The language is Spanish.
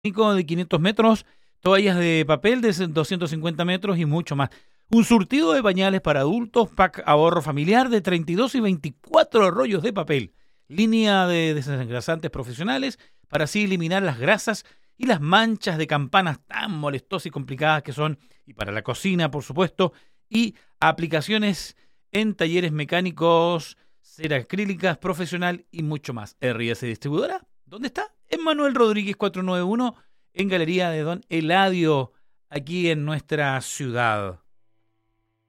de 500 metros, toallas de papel de 250 metros y mucho más. Un surtido de pañales para adultos, pack ahorro familiar de 32 y 24 rollos de papel. Línea de desengrasantes profesionales para así eliminar las grasas y las manchas de campanas tan molestosas y complicadas que son. Y para la cocina, por supuesto. Y aplicaciones en talleres mecánicos, cera acrílicas profesional y mucho más. RS Distribuidora, ¿dónde está? En Manuel Rodríguez 491, en Galería de Don Eladio, aquí en nuestra ciudad.